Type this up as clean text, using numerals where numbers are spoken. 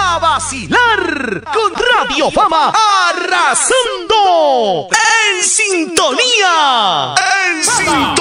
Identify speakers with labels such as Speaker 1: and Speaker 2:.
Speaker 1: a vacilar con Radio Fama arrasando en sintonía. En sintonía.